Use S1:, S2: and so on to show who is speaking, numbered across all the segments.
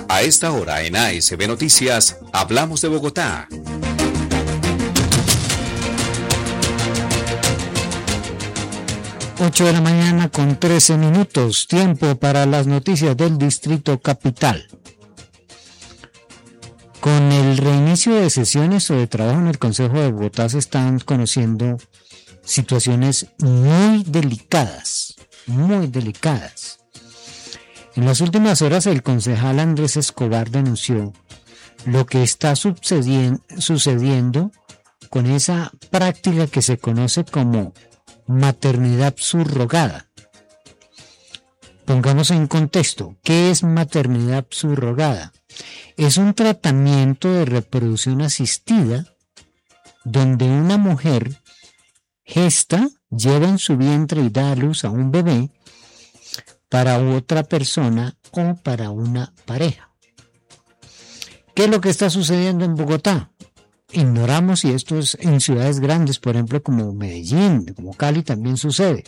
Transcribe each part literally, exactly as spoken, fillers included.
S1: A esta hora en A S B Noticias, hablamos de Bogotá.
S2: ocho de la mañana con trece minutos, tiempo para las noticias del Distrito Capital. Con el reinicio de sesiones o de trabajo en el Consejo de Bogotá se están conociendo situaciones muy delicadas, muy delicadas. En las últimas horas el concejal Andrés Escobar denunció lo que está sucediendo, sucediendo con esa práctica que se conoce como maternidad subrogada. Pongamos en contexto, ¿qué es maternidad subrogada? Es un tratamiento de reproducción asistida donde una mujer gesta, lleva en su vientre y da a luz a un bebé para otra persona o para una pareja. ¿Qué es lo que está sucediendo en Bogotá? Ignoramos si esto es en ciudades grandes, por ejemplo, como Medellín, como Cali también sucede.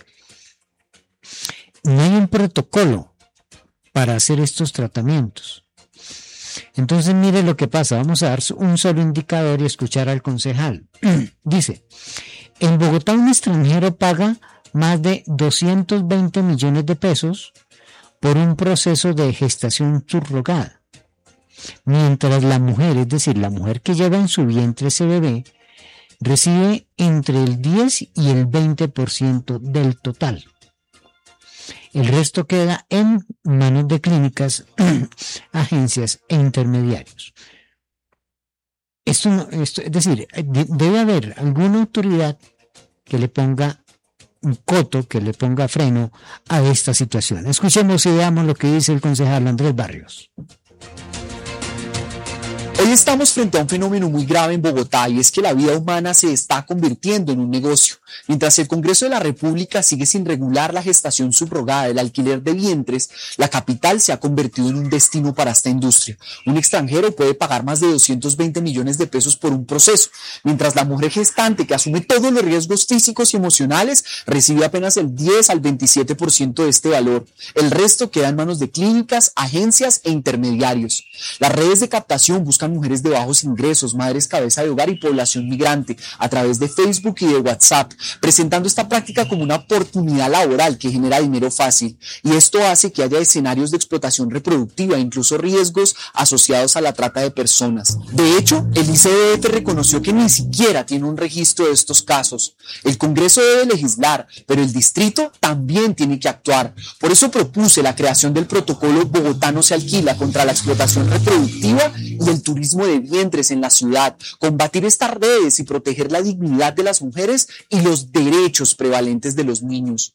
S2: No hay un protocolo para hacer estos tratamientos. Entonces mire lo que pasa, vamos a dar un solo indicador y escuchar al concejal. Dice, en Bogotá un extranjero paga más de doscientos veinte millones de pesos por un proceso de gestación subrogada. Mientras la mujer, es decir, la mujer que lleva en su vientre ese bebé, recibe entre el diez y el veinte por ciento del total. El resto queda en manos de clínicas, agencias e intermediarios. Esto, no, esto, es decir, debe haber alguna autoridad que le ponga un coto, que le ponga freno a esta situación. Escuchemos y veamos lo que dice el concejal Andrés Barrios.
S3: Hoy estamos frente a un fenómeno muy grave en Bogotá y es que la vida humana se está convirtiendo en un negocio. Mientras el Congreso de la República sigue sin regular la gestación subrogada, el alquiler de vientres, la capital se ha convertido en un destino para esta industria. Un extranjero puede pagar más de doscientos veinte millones de pesos por un proceso, mientras la mujer gestante que asume todos los riesgos físicos y emocionales recibe apenas el diez al veintisiete por ciento de este valor. El resto queda en manos de clínicas, agencias e intermediarios. Las redes de captación buscan mujeres de bajos ingresos, madres cabeza de hogar y población migrante a través de Facebook y de WhatsApp, presentando esta práctica como una oportunidad laboral que genera dinero fácil. Y esto hace que haya escenarios de explotación reproductiva e incluso riesgos asociados a la trata de personas. De hecho, el I C B F reconoció que ni siquiera tiene un registro de estos casos. El Congreso debe legislar, pero el distrito también tiene que actuar. Por eso propuse la creación del protocolo Bogotá no se alquila contra la explotación reproductiva y el turismo de vientres en la ciudad, combatir estas redes y proteger la dignidad de las mujeres y los derechos prevalentes de los niños.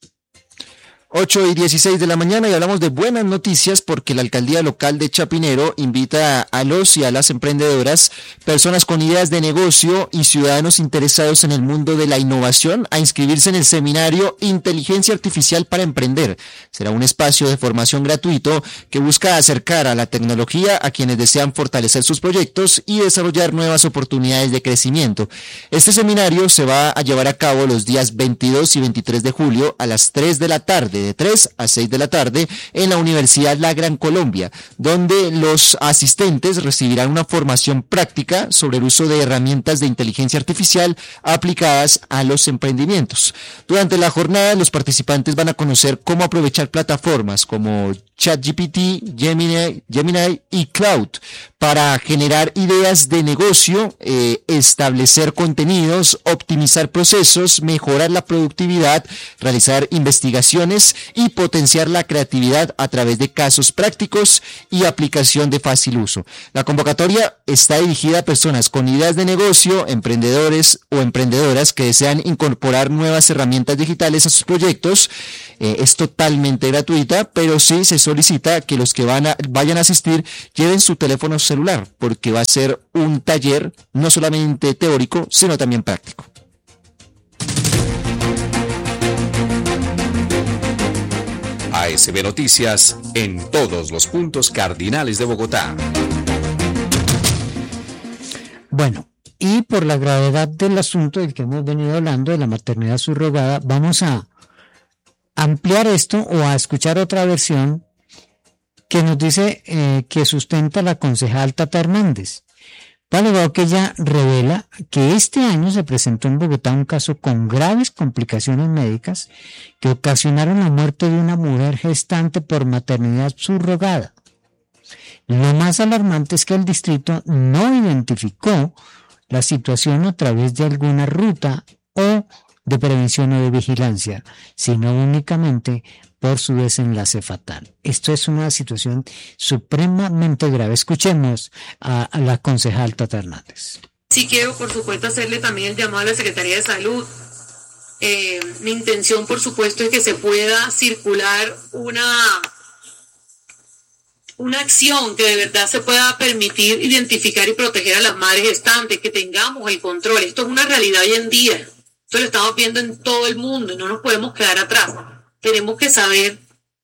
S4: ocho y dieciséis de la mañana y hablamos de buenas noticias porque la alcaldía local de Chapinero invita a los y a las emprendedoras, personas con ideas de negocio y ciudadanos interesados en el mundo de la innovación a inscribirse en el seminario Inteligencia Artificial para Emprender. Será un espacio de formación gratuito que busca acercar a la tecnología a quienes desean fortalecer sus proyectos y desarrollar nuevas oportunidades de crecimiento. Este seminario se va a llevar a cabo los días veintidós y veintitrés de julio a las tres de la tarde. De tres a seis de la tarde en la Universidad La Gran Colombia, donde los asistentes recibirán una formación práctica sobre el uso de herramientas de inteligencia artificial aplicadas a los emprendimientos. Durante la jornada, los participantes van a conocer cómo aprovechar plataformas como ChatGPT, Gemini, Gemini y Cloud para generar ideas de negocio, eh, establecer contenidos, optimizar procesos, mejorar la productividad, realizar investigaciones y potenciar la creatividad a través de casos prácticos y aplicación de fácil uso. La convocatoria está dirigida a personas con ideas de negocio, emprendedores o emprendedoras que desean incorporar nuevas herramientas digitales a sus proyectos. Eh, es totalmente gratuita, pero sí se solicita que los que van a, vayan a asistir lleven su teléfono celular, porque va a ser un taller no solamente teórico, sino también práctico.
S1: A S B Noticias en todos los puntos cardinales de Bogotá.
S2: Bueno, y por la gravedad del asunto del que hemos venido hablando, de la maternidad subrogada, vamos a ampliar esto o a escuchar otra versión que nos dice eh, que sustenta la concejal Tata Hernández. Alegado que ella revela que este año se presentó en Bogotá un caso con graves complicaciones médicas que ocasionaron la muerte de una mujer gestante por maternidad subrogada. Lo más alarmante es que el distrito no identificó la situación a través de alguna ruta o de prevención o de vigilancia, sino únicamente por su desenlace fatal. Esto es una situación supremamente grave. Escuchemos a, a la concejal Tata Hernández.
S5: Sí quiero, por supuesto, hacerle también el llamado a la Secretaría de Salud. Eh, mi intención, por supuesto, es que se pueda circular una, una acción que de verdad se pueda permitir identificar y proteger a las madres gestantes, que tengamos el control. Esto es una realidad hoy en día. Esto lo estamos viendo en todo el mundo y no nos podemos quedar atrás. Tenemos que saber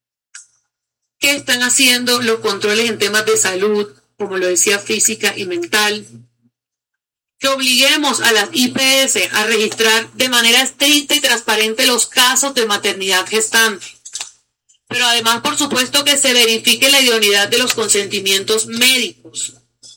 S5: qué están haciendo los controles en temas de salud, como lo decía, física y mental. Que obliguemos a las I P S a registrar de manera estricta y transparente los casos de maternidad gestante. Pero además, por supuesto, que se verifique la idoneidad de los consentimientos médicos.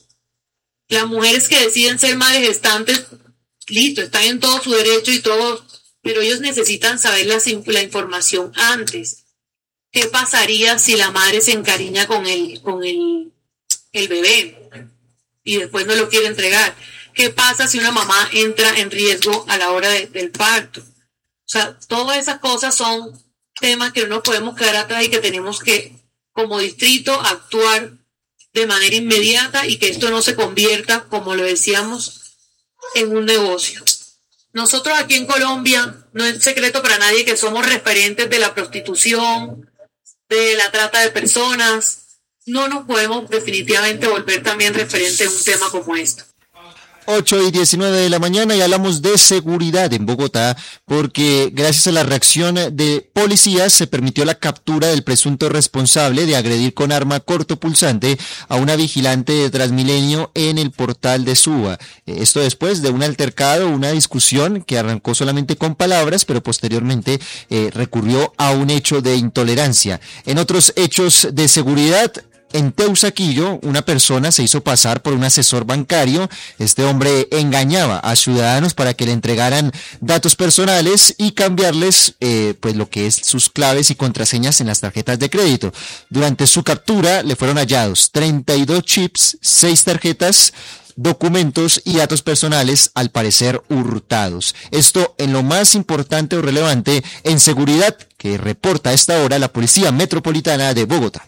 S5: Las mujeres que deciden ser madres gestantes, listo, están en todo su derecho y todo, pero ellos necesitan saber la, la información antes. ¿Qué pasaría si la madre se encariña con el, con el, el bebé y después no lo quiere entregar? ¿Qué pasa si una mamá entra en riesgo a la hora de, del parto? O sea, todas esas cosas son temas que no nos podemos quedar atrás y que tenemos que, como distrito, actuar de manera inmediata y que esto no se convierta, como lo decíamos, en un negocio. Nosotros aquí en Colombia, no es secreto para nadie que somos referentes de la prostitución, de la trata de personas. No nos podemos definitivamente volver también referentes en un tema como esto.
S4: ocho y diecinueve de la mañana y hablamos de seguridad en Bogotá porque gracias a la reacción de policías se permitió la captura del presunto responsable de agredir con arma cortopulsante a una vigilante de Transmilenio en el portal de Suba. Esto después de un altercado, una discusión que arrancó solamente con palabras, pero posteriormente eh, recurrió a un hecho de intolerancia. En otros hechos de seguridad, en Teusaquillo, una persona se hizo pasar por un asesor bancario. Este hombre engañaba a ciudadanos para que le entregaran datos personales y cambiarles eh, pues lo que es sus claves y contraseñas en las tarjetas de crédito. Durante su captura le fueron hallados treinta y dos chips, seis tarjetas, documentos y datos personales, al parecer hurtados. Esto en lo más importante o relevante en seguridad que reporta a esta hora la Policía Metropolitana de Bogotá.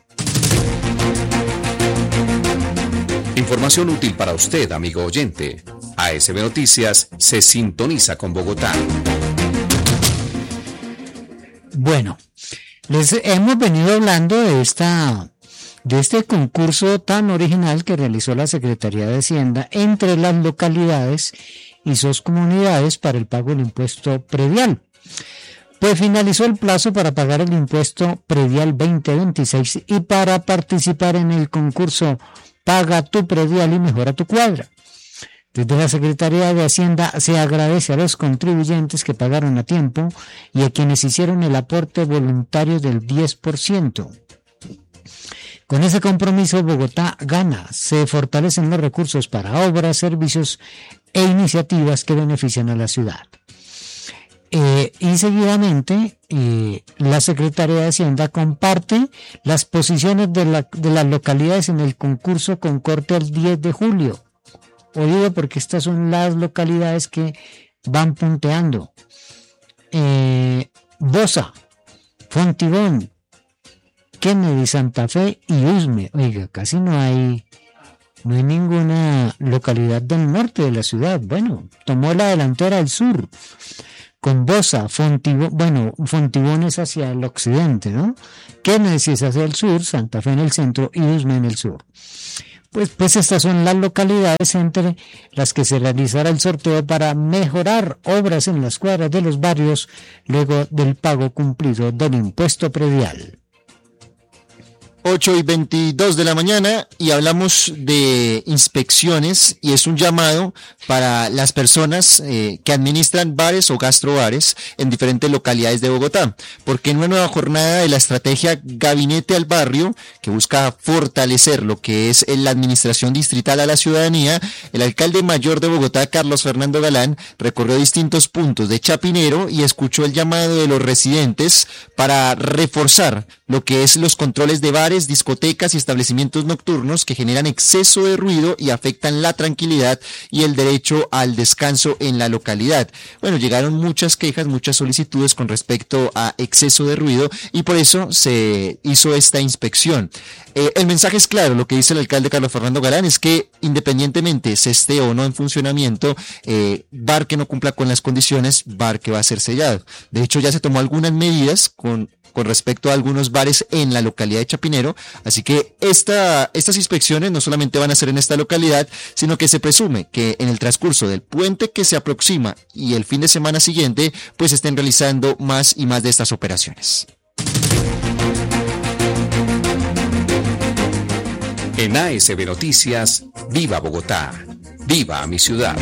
S1: Información útil para usted, amigo oyente. A S B Noticias se sintoniza con Bogotá.
S2: Bueno, les hemos venido hablando de esta de este concurso tan original que realizó la Secretaría de Hacienda entre las localidades y sus comunidades para el pago del impuesto predial. Pues finalizó el plazo para pagar el impuesto predial veinte veintiséis y para participar en el concurso Paga tu predial y mejora tu cuadra. Desde la Secretaría de Hacienda se agradece a los contribuyentes que pagaron a tiempo y a quienes hicieron el aporte voluntario del diez por ciento. Con ese compromiso, Bogotá gana. Se fortalecen los recursos para obras, servicios e iniciativas que benefician a la ciudad. Eh, y seguidamente eh, la Secretaría de Hacienda comparte las posiciones de, la, de las localidades en el concurso con corte al diez de julio. Oído, porque estas son las localidades que van punteando. Eh, Bosa, Fontibón, Kennedy, Santa Fe y Usme. Oiga, casi no hay, no hay ninguna localidad del norte de la ciudad. Bueno, tomó la delantera al sur. Con Bosa, Fontibón, bueno, Fontibón es hacia el occidente, ¿no? Kennedy es hacia el sur, Santa Fe en el centro y Usme en el sur. Pues, pues estas son las localidades entre las que se realizará el sorteo para mejorar obras en las cuadras de los barrios luego del pago cumplido del impuesto predial.
S4: ocho y veintidós de la mañana y hablamos de inspecciones y es un llamado para las personas eh, que administran bares o gastrobares en diferentes localidades de Bogotá, porque en una nueva jornada de la estrategia Gabinete al Barrio, que busca fortalecer lo que es la administración distrital a la ciudadanía, el alcalde mayor de Bogotá, Carlos Fernando Galán, recorrió distintos puntos de Chapinero y escuchó el llamado de los residentes para reforzar lo que es los controles de bares, discotecas y establecimientos nocturnos que generan exceso de ruido y afectan la tranquilidad y el derecho al descanso en la localidad. Bueno, llegaron muchas quejas, muchas solicitudes con respecto a exceso de ruido y por eso se hizo esta inspección. Eh, el mensaje es claro, lo que dice el alcalde Carlos Fernando Galán es que independientemente se esté o no en funcionamiento, eh, bar que no cumpla con las condiciones, bar que va a ser sellado. De hecho, ya se tomó algunas medidas con con respecto a algunos bares en la localidad de Chapinero, así que esta, estas inspecciones no solamente van a ser en esta localidad, sino que se presume que en el transcurso del puente que se aproxima y el fin de semana siguiente, pues estén realizando más y más de estas operaciones.
S1: En A S B Noticias, viva Bogotá, viva mi ciudad.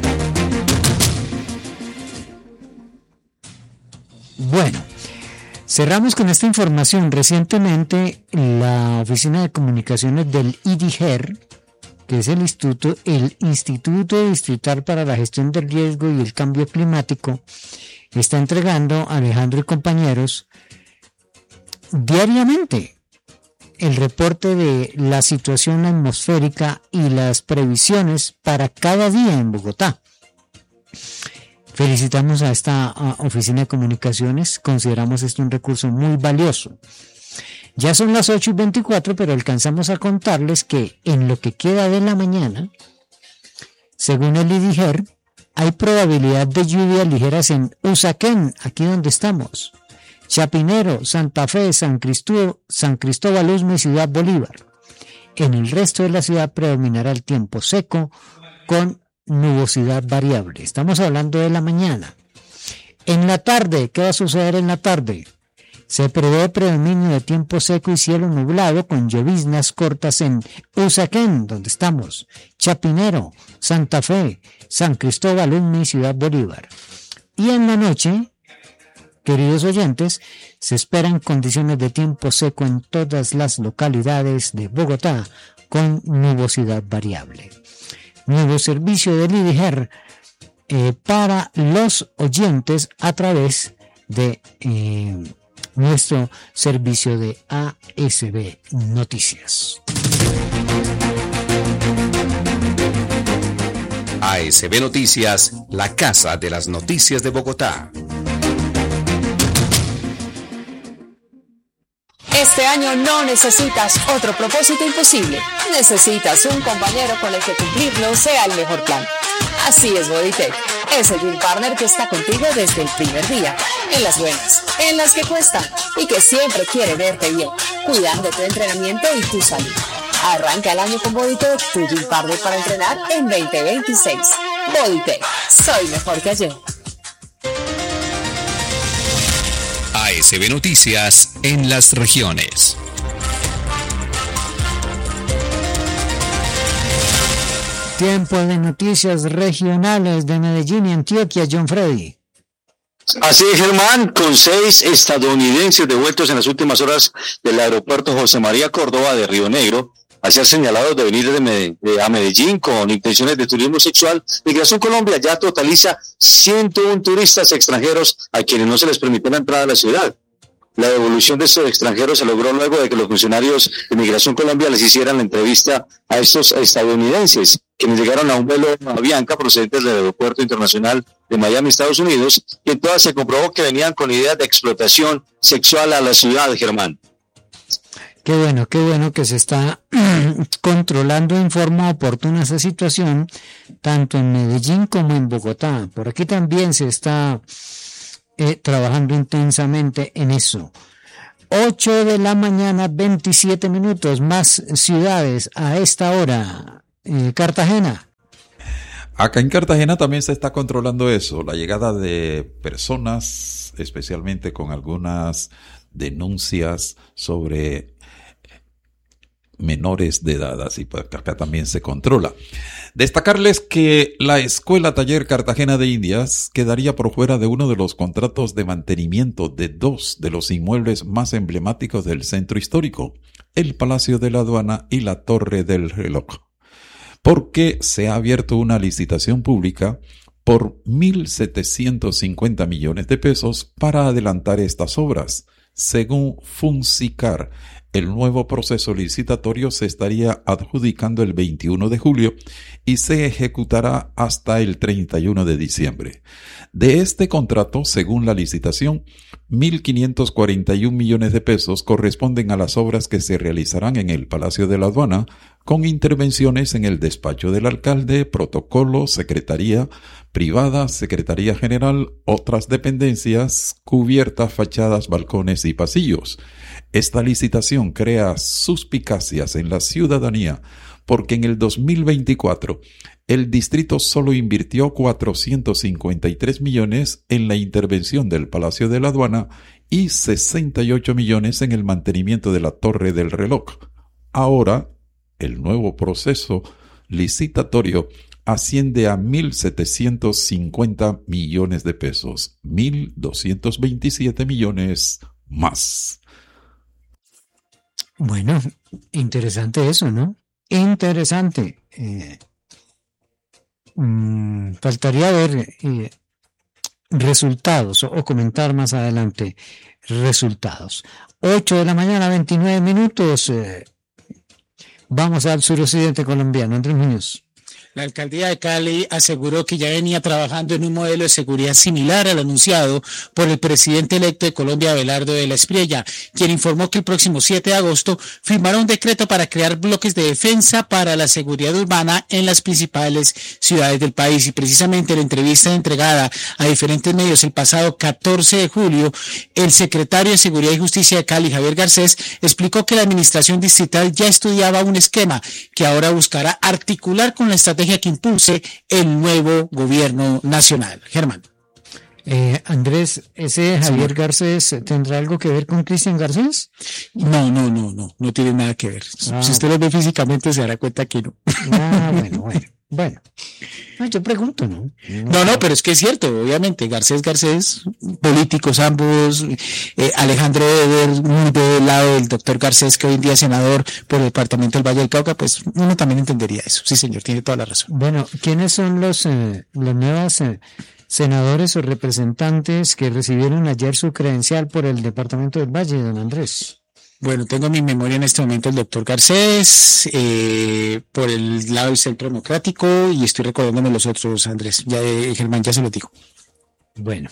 S2: Bueno, cerramos con esta información. Recientemente la Oficina de Comunicaciones del I D I G E R, que es el Instituto, el Instituto Distrital para la Gestión del Riesgo y el Cambio Climático, está entregando a Alejandro y compañeros diariamente el reporte de la situación atmosférica y las previsiones para cada día en Bogotá. Felicitamos a esta a, Oficina de Comunicaciones, consideramos esto un recurso muy valioso. Ya son las ocho y veinticuatro, pero alcanzamos a contarles que en lo que queda de la mañana, según el I D I G E R, hay probabilidad de lluvias ligeras en Usaquén, aquí donde estamos, Chapinero, Santa Fe, San Cristóbal, San Cristóbal Usme y Ciudad Bolívar. En el resto de la ciudad predominará el tiempo seco con nubosidad variable. Estamos hablando de la mañana. En la tarde, ¿qué va a suceder en la tarde? Se prevé predominio de tiempo seco y cielo nublado con lloviznas cortas en Usaquén, donde estamos, Chapinero, Santa Fe, San Cristóbal Usme y Ciudad Bolívar. Y en la noche, queridos oyentes, se esperan condiciones de tiempo seco en todas las localidades de Bogotá con nubosidad variable. Nuevo servicio del I D I G E R eh, para los oyentes a través de eh, nuestro servicio de A S B Noticias.
S1: A S B Noticias, la casa de las noticias de Bogotá.
S6: Este año no necesitas otro propósito imposible. Necesitas un compañero con el que cumplirlo sea el mejor plan. Así es Bodytech, ese Gym Partner que está contigo desde el primer día, en las buenas, en las que cuestan y que siempre quiere verte bien, cuidando tu entrenamiento y tu salud. Arranca el año con Bodytech, tu Gym Partner para entrenar en veinte veintiséis. Bodytech, soy mejor que ayer.
S1: A S B Noticias en las regiones.
S2: Tiempo de noticias regionales de Medellín y Antioquia, John Freddy.
S7: Así es, Germán, con seis estadounidenses devueltos en las últimas horas del aeropuerto José María Córdoba de Río Negro, hacia señalados de venir de Medellín, de, a Medellín con intenciones de turismo sexual, Migración Colombia ya totaliza ciento uno turistas extranjeros a quienes no se les permite la entrada a la ciudad. La devolución de estos extranjeros se logró luego de que los funcionarios de Migración Colombia les hicieran la entrevista a estos estadounidenses, quienes llegaron a un vuelo Avianca procedentes del Aeropuerto Internacional de Miami, Estados Unidos, y en todas se comprobó que venían con ideas de explotación sexual a la ciudad, Germán.
S2: Qué bueno, qué bueno que se está controlando en forma oportuna esa situación, tanto en Medellín como en Bogotá. Por aquí también se está eh, trabajando intensamente en eso. ocho de la mañana, veintisiete minutos, más ciudades a esta hora. Eh, Cartagena.
S8: Acá en Cartagena también se está controlando eso, la llegada de personas, especialmente con algunas denuncias sobre menores de edad, así pues acá también se controla. Destacarles que la Escuela Taller Cartagena de Indias quedaría por fuera de uno de los contratos de mantenimiento de dos de los inmuebles más emblemáticos del centro histórico, el Palacio de la Aduana y la Torre del Reloj, porque se ha abierto una licitación pública por mil setecientos cincuenta millones de pesos para adelantar estas obras. Según Funsicar, el nuevo proceso licitatorio se estaría adjudicando el veintiuno de julio y se ejecutará hasta el treinta y uno de diciembre. De este contrato, según la licitación, mil quinientos cuarenta y un millones de pesos corresponden a las obras que se realizarán en el Palacio de la Aduana, con intervenciones en el despacho del alcalde, protocolo, secretaría privada, secretaría general, otras dependencias, cubiertas, fachadas, balcones y pasillos. Esta licitación crea suspicacias en la ciudadanía porque en el dos mil veinticuatro el distrito solo invirtió cuatrocientos cincuenta y tres millones en la intervención del Palacio de la Aduana y sesenta y ocho millones en el mantenimiento de la Torre del Reloj. Ahora, el nuevo proceso licitatorio asciende a mil setecientos cincuenta millones de pesos, mil doscientos veintisiete millones más.
S2: Bueno, interesante eso, ¿no? Interesante. Eh, mm, faltaría ver eh, resultados o, o comentar más adelante resultados. ocho de la mañana, veintinueve minutos. Eh, vamos al suroccidente colombiano. Andrés Muñoz.
S9: La alcaldía de Cali aseguró que ya venía trabajando en un modelo de seguridad similar al anunciado por el presidente electo de Colombia, Abelardo de la Espriella, quien informó que el próximo siete de agosto firmará un decreto para crear bloques de defensa para la seguridad urbana en las principales ciudades del país. Y precisamente en la entrevista entregada a diferentes medios el pasado catorce de julio, el secretario de Seguridad y Justicia de Cali, Javier Garcés, explicó que la administración distrital ya estudiaba un esquema que ahora buscará articular con la estrategia que impulse el nuevo gobierno nacional. Germán.
S2: Eh, Andrés, ¿ese Javier sí. Garcés tendrá algo que ver con Cristian Garcés?
S9: No, no, no, no, no tiene nada que ver. Ah, si usted lo ve físicamente se dará cuenta que no.
S2: Ah, bueno, bueno. Bueno, no, yo pregunto, ¿no?
S9: No, no, pero es que es cierto, obviamente, Garcés, Garcés, políticos ambos, eh, Alejandro Eder, muy del lado del doctor Garcés, que hoy en día es senador por el departamento del Valle del Cauca, pues uno también entendería eso. Sí, señor, tiene toda la razón.
S2: Bueno, ¿quiénes son los, eh, los nuevos eh, senadores o representantes que recibieron ayer su credencial por el departamento del Valle, don Andrés?
S9: Bueno, tengo en mi memoria en este momento el doctor Garcés, eh, por el lado del Centro Democrático, y estoy recordándome los otros, Andrés. Ya, eh, Germán, ya se los digo.
S2: Bueno,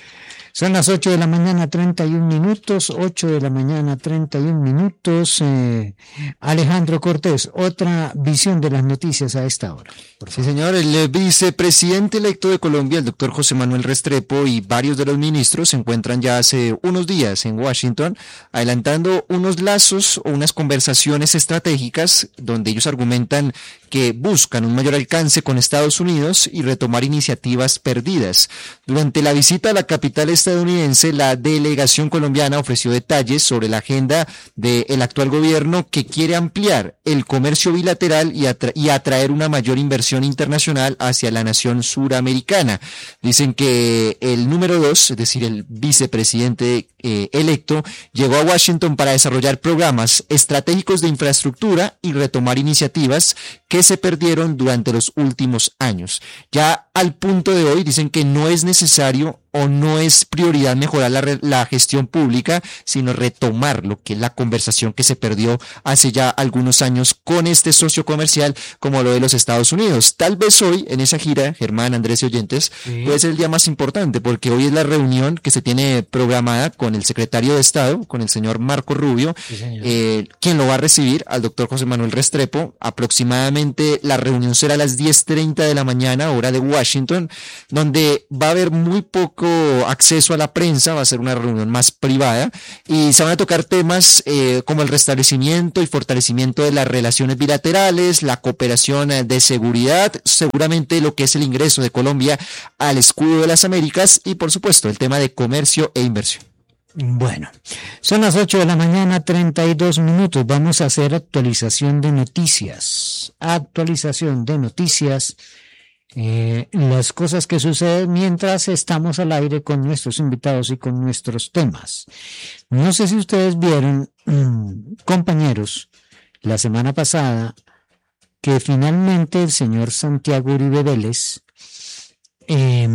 S2: son las ocho de la mañana, treinta y un minutos, ocho de la mañana, treinta y un minutos. Eh, Alejandro Cortés, otra visión de las noticias a esta hora.
S4: Sí, señor, el vicepresidente electo de Colombia, el doctor José Manuel Restrepo, y varios de los ministros se encuentran ya hace unos días en Washington, adelantando unos lazos o unas conversaciones estratégicas donde ellos argumentan que buscan un mayor alcance con Estados Unidos y retomar iniciativas perdidas. Durante la visita a la capital estadounidense, la delegación colombiana ofreció detalles sobre la agenda del actual gobierno, que quiere ampliar el comercio bilateral y, atra- y atraer una mayor inversión internacional hacia la nación suramericana. Dicen que el número dos, es decir, el vicepresidente eh, electo, llegó a Washington para desarrollar programas estratégicos de infraestructura y retomar iniciativas que se perdieron durante los últimos años. Ya al punto de hoy dicen que no es necesario o no es prioridad mejorar la, la gestión pública, sino retomar lo que es la conversación que se perdió hace ya algunos años con este socio comercial como lo de los Estados Unidos. Tal vez hoy, en esa gira, Germán, Andrés y oyentes, sí, puede ser el día más importante, porque hoy es la reunión que se tiene programada con el secretario de Estado, con el señor Marco Rubio, sí, eh, quien lo va a recibir al doctor José Manuel Restrepo. Aproximadamente la reunión será a las diez treinta de la mañana, hora de Washington, donde va a haber muy poco acceso a la prensa, va a ser una reunión más privada, y se van a tocar temas eh, como el restablecimiento y fortalecimiento de las relaciones bilaterales, la cooperación de seguridad, seguramente lo que es el ingreso de Colombia al escudo de las Américas y por supuesto el tema de comercio e inversión.
S2: Bueno, son las ocho de la mañana, treinta y dos minutos. Vamos a hacer actualización de noticias. Actualización de noticias. Eh, las cosas que suceden mientras estamos al aire con nuestros invitados y con nuestros temas. No sé si ustedes vieron, mmm, compañeros, la semana pasada, que finalmente el señor Santiago Uribe Vélez eh,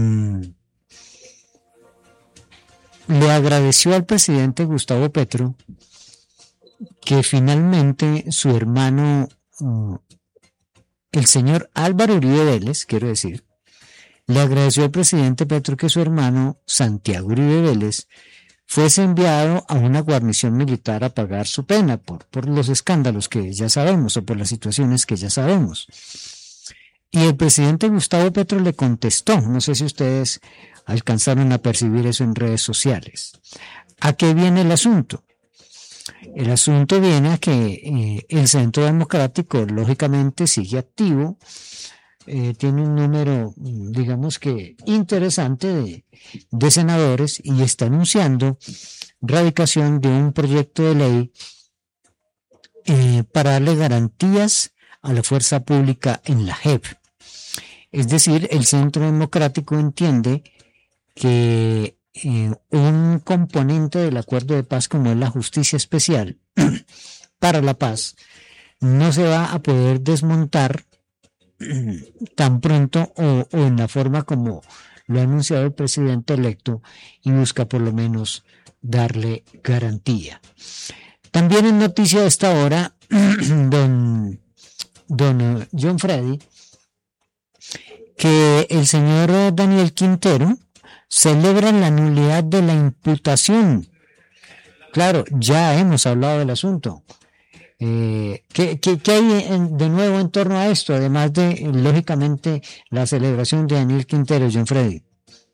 S2: le agradeció al presidente Gustavo Petro que finalmente su hermano, uh, el señor Álvaro Uribe Vélez, quiero decir, le agradeció al presidente Petro que su hermano Santiago Uribe Vélez fuese enviado a una guarnición militar a pagar su pena por, por los escándalos que ya sabemos o por las situaciones que ya sabemos. Y el presidente Gustavo Petro le contestó, no sé si ustedes alcanzaron a percibir eso en redes sociales. ¿A qué viene el asunto? El asunto viene a que eh, el Centro Democrático lógicamente sigue activo, eh, tiene un número, digamos que interesante de, de senadores y está anunciando radicación de un proyecto de ley eh, para darle garantías a la fuerza pública en la J E P. Es decir, el Centro Democrático entiende que eh, un componente del acuerdo de paz como es la justicia especial para la paz no se va a poder desmontar tan pronto o, o en la forma como lo ha anunciado el presidente electo y busca por lo menos darle garantía. También en noticia de esta hora, don, don John Freddy, que el señor Daniel Quintero celebra la nulidad de la imputación. Claro, ya hemos hablado del asunto. Eh, ¿qué, qué, ¿Qué hay en, de nuevo en torno a esto? Además de, lógicamente, la celebración de Daniel Quintero, John Freddy.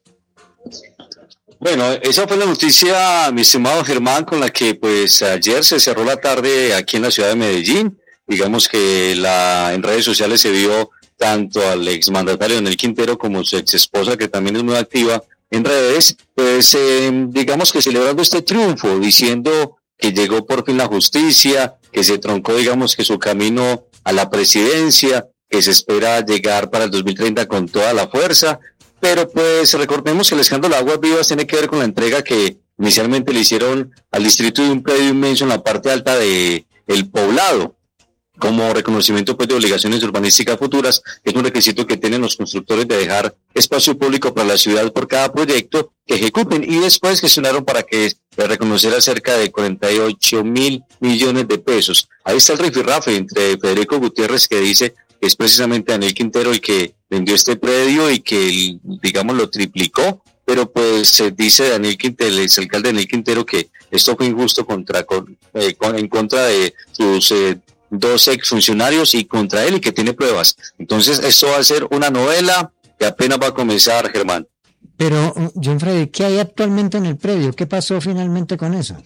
S7: Bueno, esa fue la noticia, mi estimado Germán, con la que pues ayer se cerró la tarde aquí en la ciudad de Medellín. Digamos que la, en redes sociales se vio tanto al exmandatario Daniel Quintero como su ex esposa, que también es muy activa en redes, pues eh, digamos que celebrando este triunfo, diciendo que llegó por fin la justicia, que se troncó, digamos, que su camino a la presidencia, que se espera llegar para el dos mil treinta con toda la fuerza, pero pues recordemos que el escándalo de Aguas Vivas tiene que ver con la entrega que inicialmente le hicieron al distrito de un predio inmenso en la parte alta de El Poblado, como reconocimiento pues de obligaciones urbanísticas futuras, que es un requisito que tienen los constructores de dejar espacio público para la ciudad por cada proyecto que ejecuten, y después gestionaron para que se reconociera cerca de cuarenta y ocho mil millones de pesos. Ahí está el rifirrafe entre Federico Gutiérrez, que dice que es precisamente Daniel Quintero el que vendió este predio y que, digamos, lo triplicó, pero pues se dice Daniel Quintero, el exalcalde Daniel Quintero, que esto fue injusto contra, con, eh, con, en contra de sus eh, dos exfuncionarios y contra él, y que tiene pruebas. Entonces esto va a ser una novela que apenas va a comenzar, Germán.
S2: Pero, John Freddy, ¿qué hay actualmente en el predio? ¿Qué pasó finalmente con eso?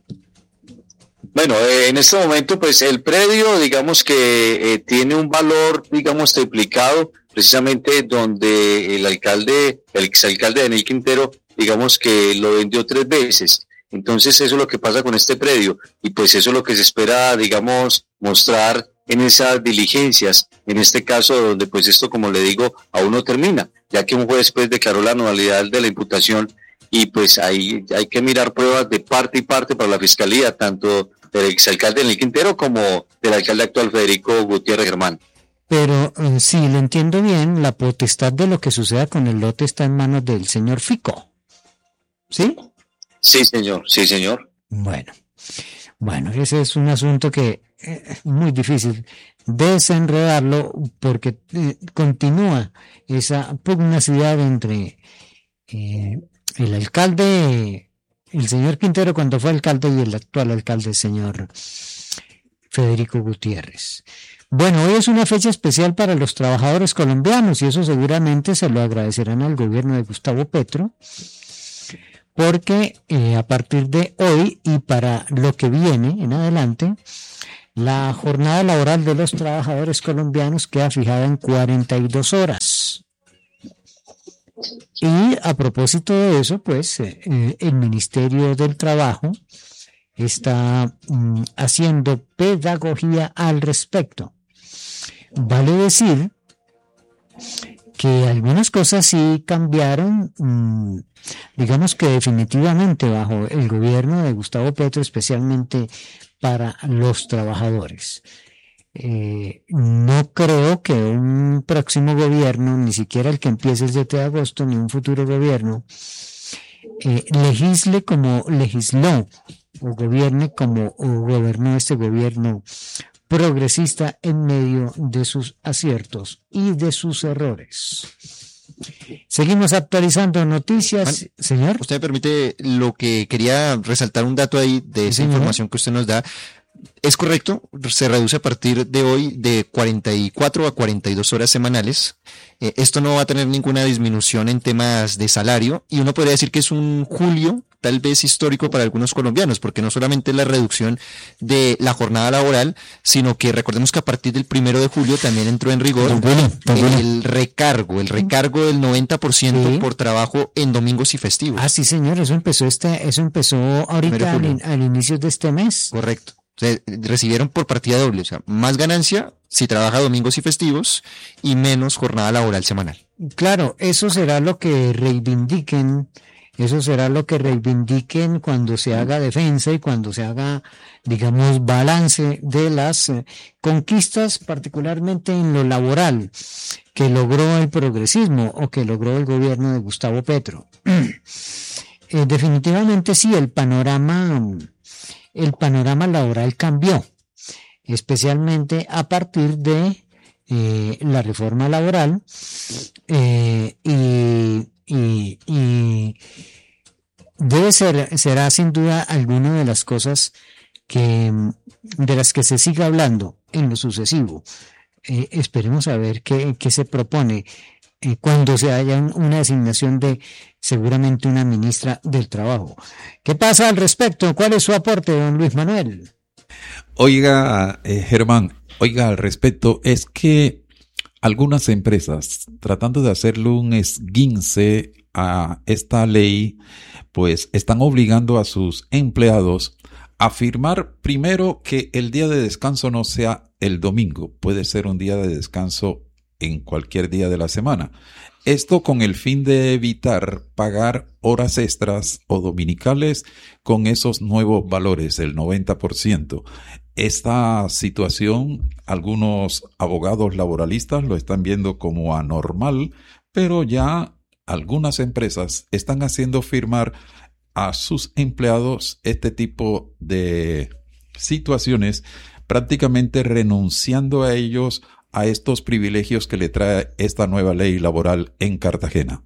S7: Bueno, eh, en este momento, pues el predio, digamos que eh, tiene un valor, digamos, triplicado, precisamente donde el alcalde, el exalcalde Daniel Quintero, digamos que lo vendió tres veces. Entonces eso es lo que pasa con este predio, y pues eso es lo que se espera, digamos, mostrar en esas diligencias, en este caso donde pues esto, como le digo, aún no termina, ya que un juez pues declaró la nulidad de la imputación, y pues ahí hay que mirar pruebas de parte y parte para la fiscalía, tanto del exalcalde Daniel Quintero como del alcalde actual Federico Gutiérrez Germán.
S2: Pero eh, si lo entiendo bien, la potestad de lo que suceda con el lote está en manos del señor Fico, ¿sí?
S7: Sí, señor, sí, señor.
S2: Bueno, bueno, ese es un asunto que es muy difícil desenredarlo, porque eh, continúa esa pugnacidad entre eh, el alcalde, el señor Quintero cuando fue alcalde, y el actual alcalde, el señor Federico Gutiérrez. Bueno, hoy es una fecha especial para los trabajadores colombianos, y eso seguramente se lo agradecerán al gobierno de Gustavo Petro, porque eh, a partir de hoy y para lo que viene en adelante, la jornada laboral de los trabajadores colombianos queda fijada en cuarenta y dos horas. Y a propósito de eso, pues eh, el Ministerio del Trabajo está mm, haciendo pedagogía al respecto. Vale decir que algunas cosas sí cambiaron, mmm, digamos que definitivamente bajo el gobierno de Gustavo Petro, especialmente para los trabajadores. Eh, no creo que un próximo gobierno, ni siquiera el que empiece el siete de agosto, ni un futuro gobierno, eh, legisle como legisló o gobierne como o gobernó este gobierno progresista en medio de sus aciertos y de sus errores. Seguimos actualizando noticias,
S4: Juan,
S2: señor.
S4: Usted me permite, lo que quería resaltar un dato ahí de esa
S2: Señor.
S4: información que usted nos da. Es correcto, se reduce a partir de hoy de cuarenta y cuatro a cuarenta y dos horas semanales. Eh, esto no va a tener ninguna disminución en temas de salario y uno podría decir que es un julio tal vez histórico para algunos colombianos, porque no solamente es la reducción de la jornada laboral, sino que recordemos que a partir del primero de julio también entró en rigor
S2: Don Willy, don Willy.
S4: el recargo, el recargo del noventa por ciento
S2: Sí.
S4: por trabajo en domingos y festivos.
S2: Ah, sí, señor, eso empezó este, eso empezó ahorita
S4: Primero de
S2: al,
S4: julio.
S2: in- al inicio de este mes.
S4: Correcto. O sea, recibieron por partida doble, o sea, más ganancia si trabaja domingos y festivos y menos jornada laboral semanal.
S2: Claro, eso será lo que reivindiquen, eso será lo que reivindiquen cuando se haga defensa y cuando se haga, digamos, balance de las eh, conquistas, particularmente en lo laboral, que logró el progresismo o que logró el gobierno de Gustavo Petro. Eh, definitivamente sí, el panorama, el panorama laboral cambió, especialmente a partir de eh, la reforma laboral eh, y, y, y debe ser, será sin duda alguna de las cosas que, de las que se siga hablando en lo sucesivo. Eh, esperemos a ver qué, qué se propone eh, cuando se haya un- una designación de seguramente una ministra del Trabajo. ¿Qué pasa al respecto? ¿Cuál es su aporte, don Luis Manuel?
S8: Oiga, eh, Germán, oiga, al respecto, es que algunas empresas, tratando de hacerle un esguince a esta ley, pues están obligando a sus empleados a firmar primero que el día de descanso no sea el domingo, puede ser un día de descanso en cualquier día de la semana. Esto con el fin de evitar pagar horas extras o dominicales con esos nuevos valores, el noventa por ciento. Esta situación, algunos abogados laboralistas lo están viendo como anormal, pero ya algunas empresas están haciendo firmar a sus empleados este tipo de situaciones, prácticamente renunciando a ellos a estos privilegios que le trae esta nueva ley laboral en Cartagena.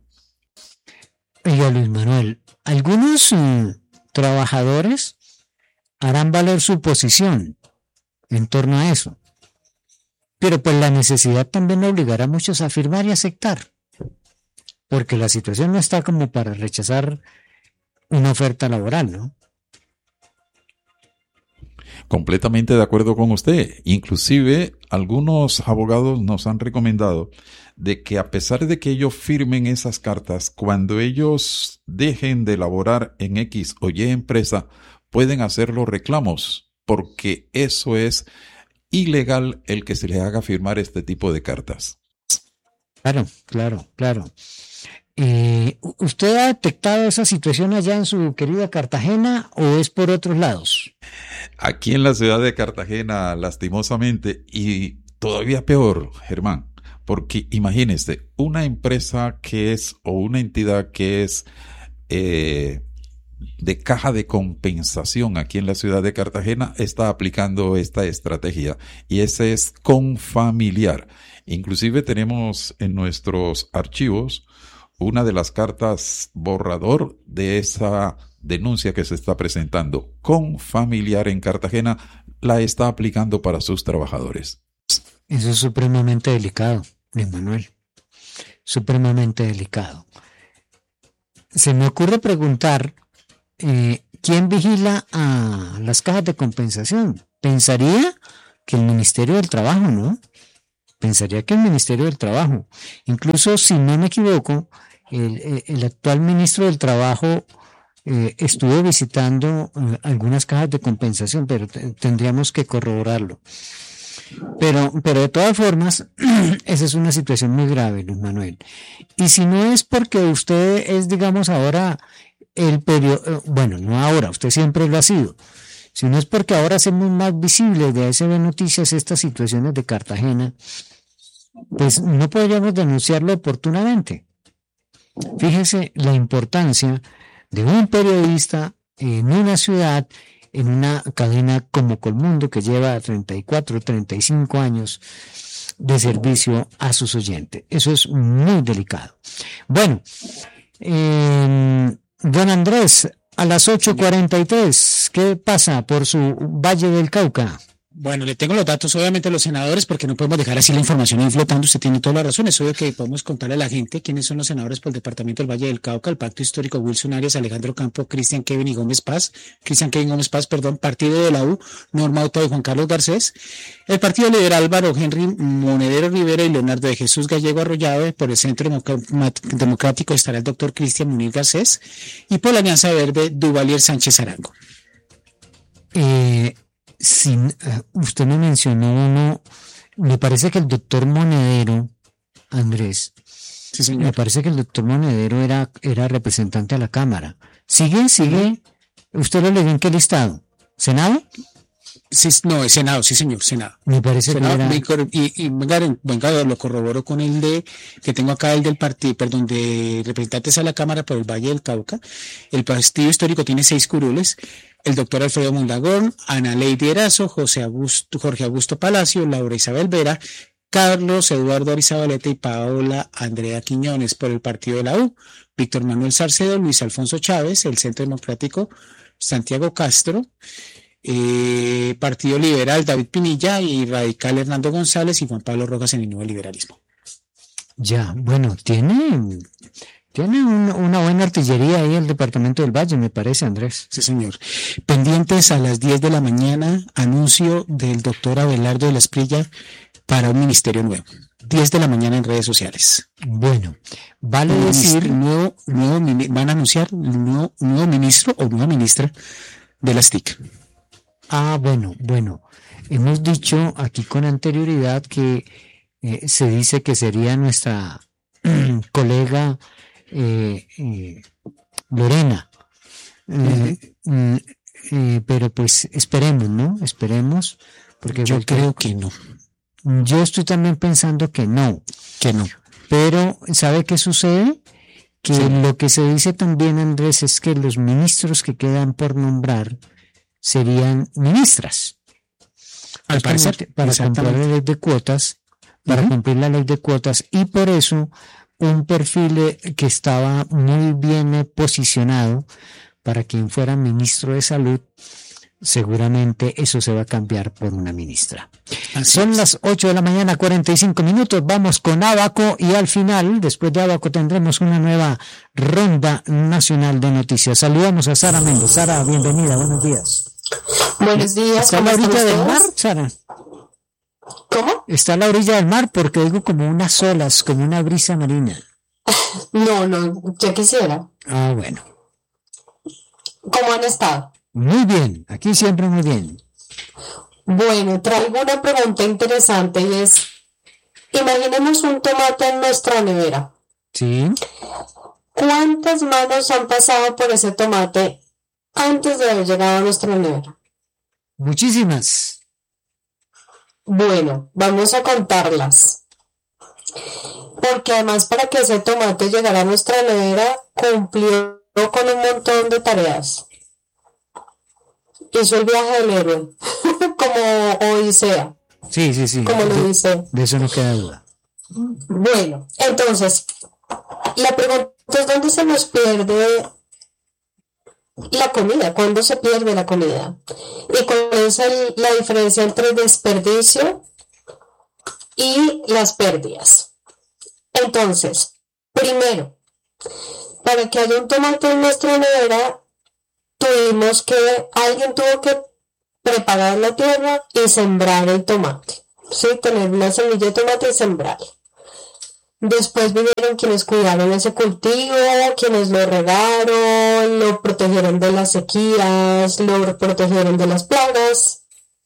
S2: Oiga, Luis Manuel, algunos mm, trabajadores harán valer su posición en torno a eso, pero pues la necesidad también obligará a muchos a firmar y aceptar, porque la situación no está como para rechazar una oferta laboral, ¿no?
S8: Completamente de acuerdo con usted. Inclusive, algunos abogados nos han recomendado de que a pesar de que ellos firmen esas cartas, cuando ellos dejen de laborar en X o Y empresa, pueden hacer los reclamos, porque eso es ilegal el que se les haga firmar este tipo de cartas.
S2: Claro, claro, claro. Eh, ¿Usted ha detectado esa situación allá en su querida Cartagena o es por otros lados?
S8: Aquí en la ciudad de Cartagena, lastimosamente, y todavía peor, Germán, porque imagínese, una empresa que es, o una entidad que es eh, de caja de compensación aquí en la ciudad de Cartagena, está aplicando esta estrategia, y ese es Confamiliar. Inclusive tenemos en nuestros archivos una de las cartas borrador de esa denuncia que se está presentando. Confamiliar en Cartagena la está aplicando para sus trabajadores.
S2: Eso es supremamente delicado, Luis Manuel. Supremamente delicado. Se me ocurre preguntar, eh, ¿quién vigila a las cajas de compensación? Pensaría que el Ministerio del Trabajo, ¿no? Pensaría que el Ministerio del Trabajo. Incluso, si no me equivoco, el, el actual ministro del Trabajo eh, estuvo visitando eh, algunas cajas de compensación, pero t- tendríamos que corroborarlo. Pero, pero de todas formas, esa es una situación muy grave, Luis Manuel. Y si no es porque usted es, digamos, ahora el periodo, bueno, no ahora, usted siempre lo ha sido, sino es porque ahora hacemos más visibles de A S B Noticias estas situaciones de Cartagena, pues no podríamos denunciarlo oportunamente. Fíjese la importancia de un periodista en una ciudad, en una cadena como Colmundo, que lleva treinta y cuatro, treinta y cinco años de servicio a sus oyentes. Eso es muy delicado. Bueno, eh, don Andrés, a las ocho cuarenta y tres, ¿qué pasa por su Valle del Cauca?
S9: Bueno, le tengo los datos, obviamente, los senadores, porque no podemos dejar así la información ahí flotando. Usted tiene toda la razón. Es obvio que podemos contarle a la gente quiénes son los senadores por el departamento del Valle del Cauca, el Pacto Histórico: Wilson Arias, Alejandro Campo, Cristian Kevin y Gómez Paz, Cristian Kevin Gómez Paz, perdón, Partido de la U, Norma Otto y Juan Carlos Garcés, el Partido Liberal, Álvaro Henry Monedero Rivera y Leonardo de Jesús Gallego Arroyave. Por el Centro Democrático estará el doctor Cristian Munir Garcés, y por la Alianza Verde, Duvalier Sánchez Arango.
S2: Eh... Sin, uh, usted me mencionó uno, me parece que el doctor Monedero, Andrés,
S9: sí, señor.
S2: Me parece que el doctor Monedero era, era representante a la Cámara. ¿Sigue? ¿Sigue? ¿Usted lo leyó en qué listado? ¿Senado?
S9: Sí, no, es Senado, sí señor, Senado.
S2: Me parece
S9: Senado,
S2: que era...
S9: Y, y venga, venga, lo corroboro con el de, que tengo acá el del partido, perdón, de representantes a la Cámara por el Valle del Cauca. El Partido Histórico tiene seis curules. El doctor Alfredo Mondagón, Ana Lady Erazo, José Augusto, Jorge Augusto Palacio, Laura Isabel Vera, Carlos Eduardo Arizabaleta y Paola Andrea Quiñones. Por el partido de la U, Víctor Manuel Sarcedo, Luis Alfonso Chávez, el Centro Democrático, Santiago Castro, eh, Partido Liberal, David Pinilla, y Radical, Hernando González y Juan Pablo Rojas en el Nuevo Liberalismo.
S2: Ya, bueno, tiene... Tiene un, una buena artillería ahí el departamento del Valle, me parece, Andrés.
S9: Sí, señor. Pendientes a las diez de la mañana, anuncio del doctor Abelardo de la Esprilla para un ministerio nuevo. diez de la mañana en redes sociales.
S2: Bueno, vale
S9: un
S2: decir...
S9: Nuevo, nuevo, van a anunciar un nuevo, nuevo ministro o nueva ministra de las T I C.
S2: Ah, bueno, bueno. Hemos dicho aquí con anterioridad que eh, se dice que sería nuestra colega... Eh, eh, Lorena, eh, uh-huh. eh, pero pues esperemos, ¿no? Esperemos, porque
S9: yo creo que no.
S2: Yo estoy también pensando que no,
S9: que no.
S2: Pero ¿sabe qué sucede? Que sí. Lo que se dice también, Andrés, es que los ministros que quedan por nombrar serían ministras.
S9: Al parecer,
S2: para cumplir la ley de cuotas, para uh-huh. cumplir la ley de cuotas, y por eso un perfil que estaba muy bien posicionado para quien fuera ministro de Salud, seguramente eso se va a cambiar por una ministra. Así Son es. Las ocho de la mañana, cuarenta y cinco minutos, vamos con Abaco y al final, después de Abaco, tendremos una nueva ronda nacional de noticias. Saludamos a Sara Méndez. Sara, bienvenida, buenos días.
S10: Buenos días.
S2: ¿Está a la orilla del mar, Sara?
S10: ¿Cómo?
S2: Está a la orilla del mar porque oigo como unas olas, como una brisa marina.
S10: No, no, ya quisiera.
S2: Ah, bueno.
S10: ¿Cómo han estado?
S2: Muy bien, aquí siempre muy bien.
S10: Bueno, traigo una pregunta interesante y es, imaginemos un tomate en nuestra nevera.
S2: Sí.
S10: ¿Cuántas manos han pasado por ese tomate antes de haber llegado a nuestra nevera?
S2: Muchísimas.
S10: Bueno, vamos a contarlas. Porque además para que ese tomate llegara a nuestra nevera, cumplió con un montón de tareas. Hizo el viaje del héroe, como Odisea.
S2: Sí, sí, sí.
S10: Como lo dice.
S2: De eso no queda duda.
S10: Bueno, entonces, la pregunta es ¿dónde se nos pierde la comida? ¿Cuándo se pierde la comida? ¿Y cuál es el, la diferencia entre desperdicio y las pérdidas? Entonces, primero, para que haya un tomate en nuestra nevera, tuvimos que, alguien tuvo que preparar la tierra y sembrar el tomate. Sí, tener una semilla de tomate y sembrarla. Después vinieron quienes cuidaron ese cultivo, quienes lo regaron, lo protegieron de las sequías, lo protegieron de las plagas.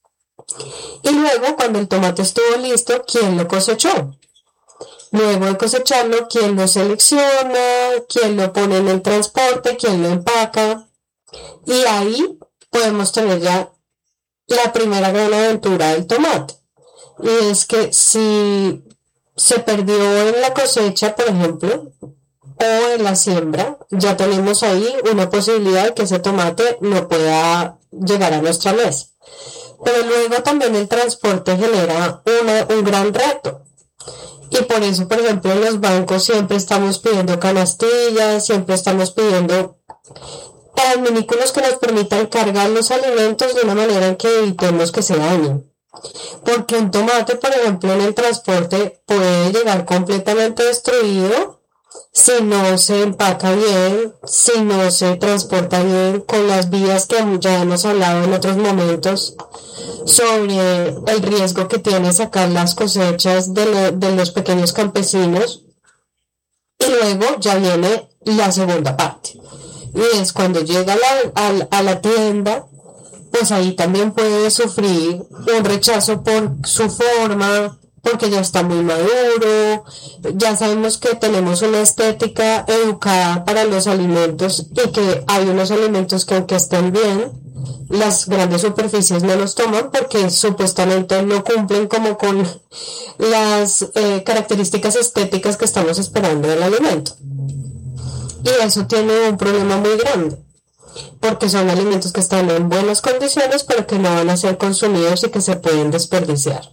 S10: Y luego, cuando el tomate estuvo listo, ¿quién lo cosechó? Luego de cosecharlo, ¿quién lo selecciona? ¿Quién lo pone en el transporte? ¿Quién lo empaca? Y ahí podemos tener ya la primera gran aventura del tomate. Y es que si se perdió en la cosecha, por ejemplo, o en la siembra, ya tenemos ahí una posibilidad de que ese tomate no pueda llegar a nuestra mesa. Pero luego también el transporte genera una, un gran reto. Y por eso, por ejemplo, en los bancos siempre estamos pidiendo canastillas, siempre estamos pidiendo adminículos que nos permitan cargar los alimentos de una manera en que evitemos que se dañen. Porque un tomate, por ejemplo, en el transporte puede llegar completamente destruido si no se empaca bien, si no se transporta bien, con las vías que ya hemos hablado en otros momentos sobre el riesgo que tiene sacar las cosechas de, lo, de los pequeños campesinos. Y luego ya viene la segunda parte, y es cuando llega a la, a, a la tienda, pues ahí también puede sufrir un rechazo por su forma, porque ya está muy maduro. Ya sabemos que tenemos una estética educada para los alimentos y que hay unos alimentos que, aunque estén bien, las grandes superficies no los toman porque supuestamente no cumplen como con las eh, características estéticas que estamos esperando del alimento. Y eso tiene un problema muy grande, porque son alimentos que están en buenas condiciones pero que no van a ser consumidos y que se pueden desperdiciar.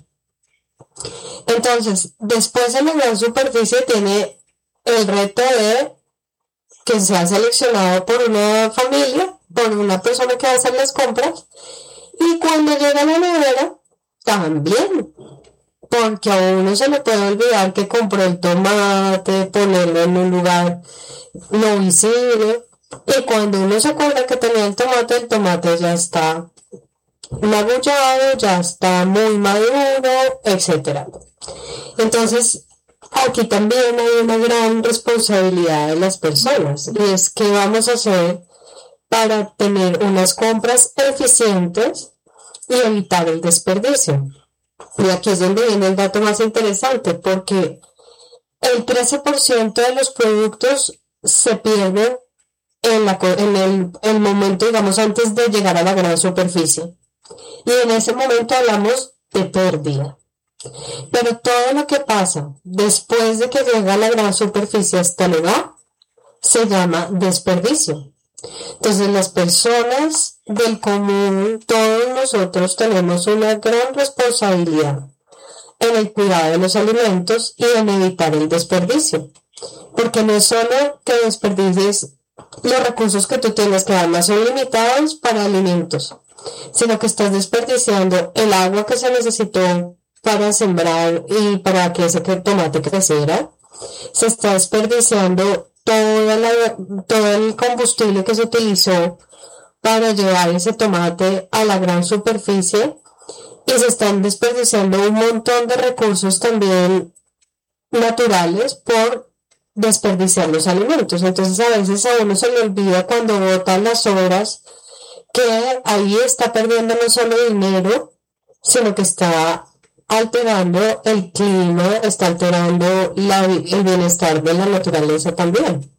S10: Entonces, después en la gran superficie tiene el reto de que sea seleccionado por una familia, por una persona que va a hacer las compras, y cuando llega a la nevera, también, porque a uno se le puede olvidar que compró el tomate, ponerlo en un lugar no visible, y cuando uno se acuerda que tenía el tomate, el tomate ya está magullado, ya está muy maduro, etcétera. Entonces, aquí también hay una gran responsabilidad de las personas, y es qué vamos a hacer para tener unas compras eficientes y evitar el desperdicio. Y aquí es donde viene el dato más interesante, porque el trece por ciento de los productos se pierden en, la, en el, el momento, digamos, antes de llegar a la gran superficie. Y en ese momento hablamos de pérdida. Pero todo lo que pasa después de que llega a la gran superficie hasta el hogar se llama desperdicio. Entonces, las personas del común, todos nosotros tenemos una gran responsabilidad en el cuidado de los alimentos y en evitar el desperdicio. Porque no es solo que desperdicies los recursos que tú tienes, que además son limitados para alimentos, sino que estás desperdiciando el agua que se necesitó para sembrar y para que ese tomate creciera. Se está desperdiciando toda la, todo el combustible que se utilizó para llevar ese tomate a la gran superficie, y se están desperdiciando un montón de recursos también naturales por desperdiciar los alimentos. Entonces, a veces a uno se le olvida, cuando botan las obras, que ahí está perdiendo no solo dinero, sino que está alterando el clima, está alterando la, el bienestar de la naturaleza también.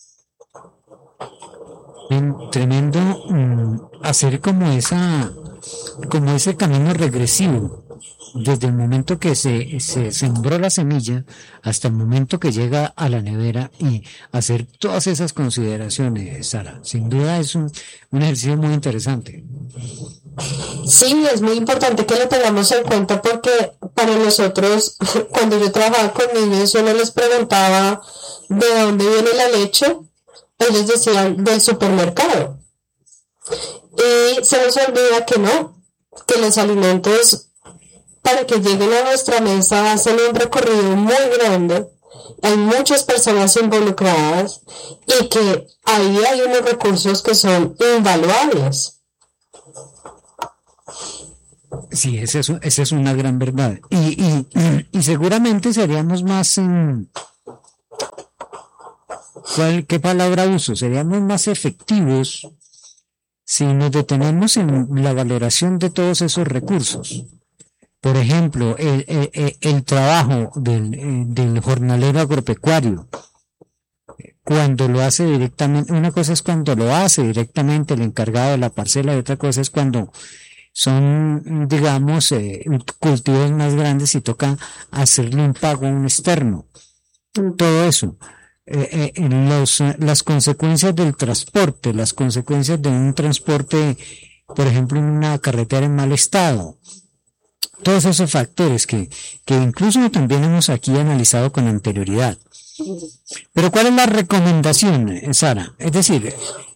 S2: Tremendo mm, hacer como esa, como ese camino regresivo, desde el momento que se, se sembró la semilla hasta el momento que llega a la nevera, y hacer todas esas consideraciones, Sara. Sin duda es un, un ejercicio muy interesante.
S10: Sí, es muy importante que lo tengamos en cuenta, porque para nosotros, cuando yo trabajaba con niños, yo no les preguntaba de dónde viene la leche, ellos decían del supermercado. Y se nos olvida que no, que los alimentos, para que lleguen a nuestra mesa, hacen un recorrido muy grande, hay muchas personas involucradas, y que ahí hay unos recursos que son invaluables.
S2: Sí, esa es, esa es una gran verdad. Y, y, y seguramente seríamos más, en, ¿cuál, ¿qué palabra uso? Seríamos más efectivos si nos detenemos en la valoración de todos esos recursos. Por ejemplo, el, el, el trabajo del, del jornalero agropecuario, cuando lo hace directamente, una cosa es cuando lo hace directamente el encargado de la parcela y otra cosa es cuando son, digamos, eh, cultivos más grandes y toca hacerle un pago a un externo. Todo eso. Eh, eh, los, las consecuencias del transporte, las consecuencias de un transporte, por ejemplo, en una carretera en mal estado. Todos esos factores que, que incluso también hemos aquí analizado con anterioridad. Pero ¿cuál es la recomendación, Sara? Es decir,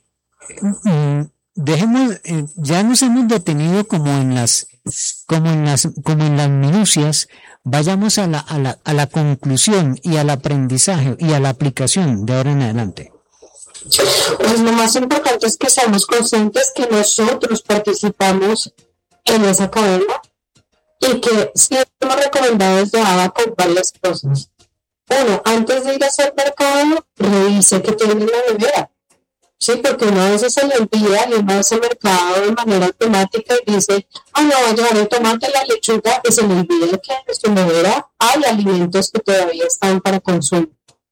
S2: dejemos, eh, ya nos hemos detenido como en las, como en las, como en las minucias, vayamos a la, a la, a la conclusión y al aprendizaje y a la aplicación de ahora en adelante.
S10: Pues lo más importante es que seamos conscientes que nosotros participamos en esa cadena y que siempre hemos recomendado desde Abaco varias cosas. Uno, antes de ir a hacer mercado, revise que tiene la nevera. Sí, porque uno a veces se le olvida y uno hace mercado de manera automática y dice, ah, no, voy a llevar el tomate, la lechuga, y se le olvida que en su nevera hay alimentos que todavía están para consumo.